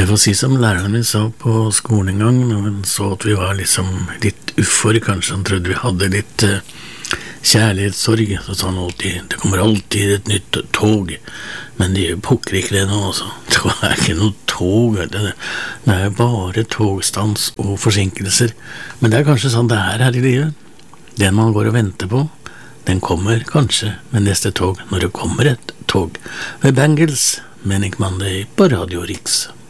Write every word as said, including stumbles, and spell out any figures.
Jeg får si som læreren min sa på skolen en gang, når han så at vi var liksom litt uffor, kanskje han trodde vi hadde litt uh, kjærlighetssorg, så sa han alltid, det kommer alltid et nytt tog, men det pukker ikke det nå, altså. Det er ikke noe tog, det, det er bare togstans og forsinkelser, men det er kanskje sånn det er her i livet. Den man går og venter på, den kommer kanskje med neste tog, når det kommer et tog. Med Bangles, Manic Monday på Radio Riks.